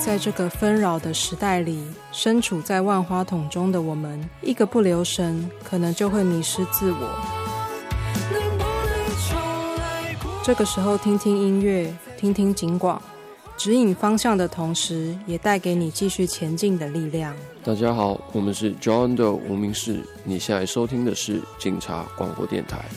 在这个纷扰的时代里，身处在万花筒中的我们，一个不留神，可能就会迷失自我。这个时候听听音乐，听听警广，指引方向的同时，也带给你继续前进的力量。 大家好，我们是 John 的无名氏，你现在收听的是警察广播电台。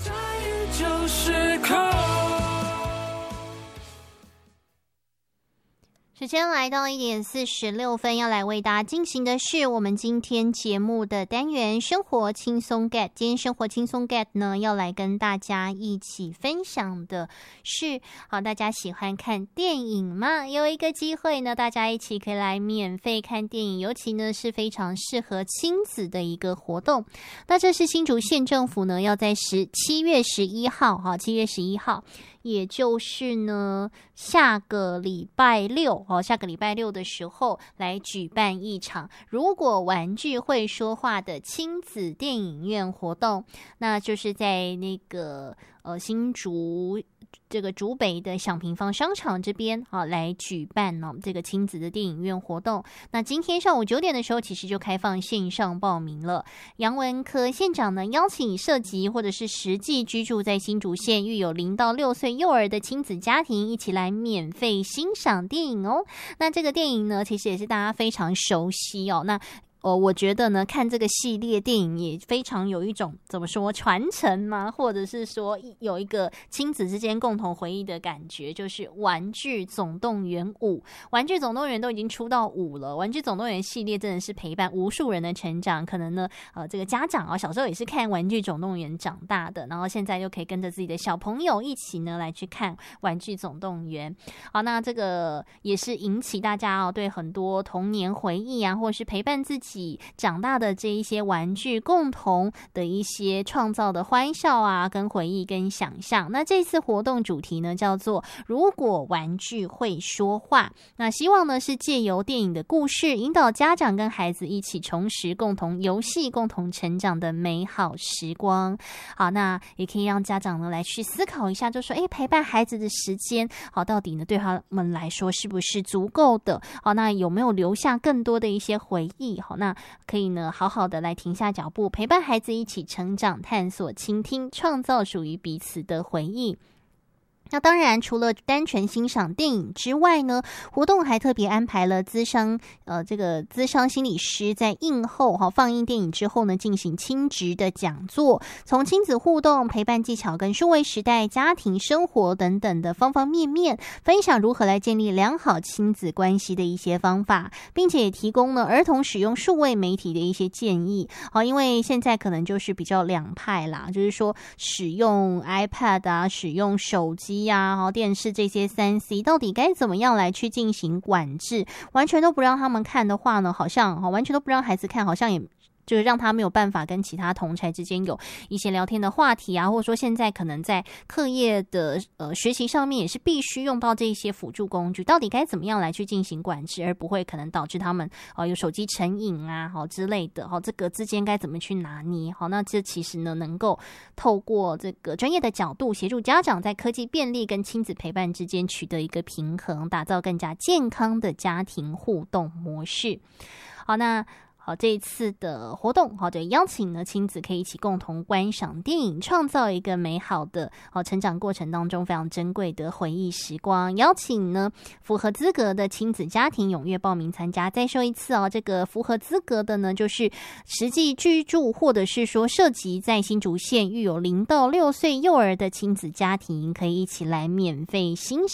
时间来到1点46分，要来为大家进行的是我们今天节目的单元生活轻松 get。 今天生活轻松 get 呢，要来跟大家一起分享的是，大家喜欢看电影吗？有一个机会呢，大家一起可以来免费看电影，尤其呢是非常适合亲子的一个活动。那这是新竹县政府呢要在7月11号也就是呢下个礼拜六的时候来举办一场如果玩具会说话的亲子电影院活动。那就是在那个新竹这个竹北的享平方商场这边来举办这个亲子的电影院活动。那今天上午9点的时候，其实就开放线上报名了。杨文科县长呢邀请涉及或者是实际居住在新竹县育有0到6岁幼儿的亲子家庭一起来免费欣赏电影哦。那这个电影呢，其实也是大家非常熟悉哦。那我觉得呢，看这个系列电影也非常有一种怎么说传承吗？或者是说有一个亲子之间共同回忆的感觉，就是《玩具总动员5》。《玩具总动员》都已经出到5了，《玩具总动员》系列真的是陪伴无数人的成长。可能呢，这个家长小时候也是看《玩具总动员》长大的，然后现在就可以跟着自己的小朋友一起呢来去看《玩具总动员》。好，那这个也是引起大家对很多童年回忆啊，或是陪伴自己长大的这一些玩具共同的一些创造的欢笑啊，跟回忆跟想象。那这次活动主题呢叫做如果玩具会说话，那希望呢是借由电影的故事引导家长跟孩子一起重拾共同游戏共同成长的美好时光。好，那也可以让家长呢来去思考一下，就说陪伴孩子的时间到底呢对他们来说是不是足够的？好，那有没有留下更多的一些回忆？好，那可以呢好好的来停下脚步，陪伴孩子一起成长，探索，倾听，创造属于彼此的回忆。那当然除了单纯欣赏电影之外呢，活动还特别安排了咨商心理师在映后放映电影之后呢进行亲职的讲座，从亲子互动、陪伴技巧跟数位时代家庭生活等等的方方面面，分享如何来建立良好亲子关系的一些方法，并且也提供了儿童使用数位媒体的一些建议。因为现在可能就是比较两派啦，就是说使用 iPad 啊，使用手机电视这些3C 到底该怎么样来去进行管制？完全都不让他们看的话呢，好像完全都不让孩子看，好像也就是让他没有办法跟其他同侪之间有一些聊天的话题啊，或者说现在可能在课业的学习上面也是必须用到这些辅助工具，到底该怎么样来去进行管制，而不会可能导致他们有手机成瘾啊之类的，这个之间该怎么去拿捏？那这其实呢能够透过这个专业的角度协助家长在科技便利跟亲子陪伴之间取得一个平衡，打造更加健康的家庭互动模式。好，那这一次的活动就邀请呢亲子可以一起共同观赏电影，创造一个美好的成长过程当中非常珍贵的回忆时光。邀请呢符合资格的亲子家庭踊跃报名参加。再说一次这个符合资格的呢就是实际居住或者是说涉及在新竹县育有0到6岁幼儿的亲子家庭，可以一起来免费欣赏